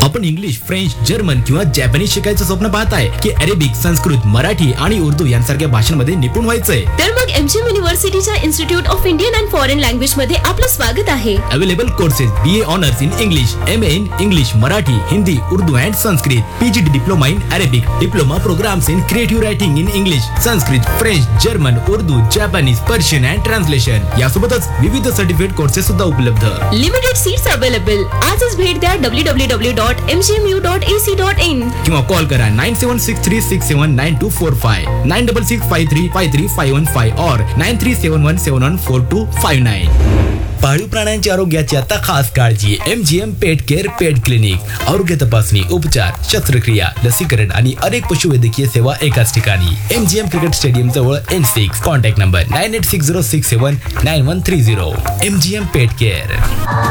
आपण English, French, German किंवा Japanese शिकायचं स्वप्न पाहताय की अरेबिक, संस्कृत, मराठी आणि उर्दू यांसारख्या भाषांमध्ये निपुण व्हायचंय? तर मग MGM युनिव्हर्सिटीच्या institute of Indian and foreign language मध्ये आपलं स्वागत आहे. Available courses BA honours in English, MA in English, Marathi, Hindi, Urdu and Sanskrit, PGD diploma in Arabic, diploma programs in creative writing in English, Sanskrit, French, German, Urdu, Japanese, Persian and translation यासोबतच विविध certificate courses सुद्धा उपलब्ध. Limited seats available. आजच भेट द्या www.mgmu.ac.in किंवा call करा 9763679245, 9665353515 और 9371714259. पाळीव प्राण्यांच्या आरोग्याची आता खास काळजी. MGM पेट केअर पेट क्लिनिक. आरोग्य तपासणी, उपचार, शस्त्रक्रिया, लसीकरण आणि अनेक पशुवैद्यकीय सेवा एकाच ठिकाणी. MGM क्रिकेट स्टेडियम जवळ N6. Contact number 9860679130. MGM पेट केअर.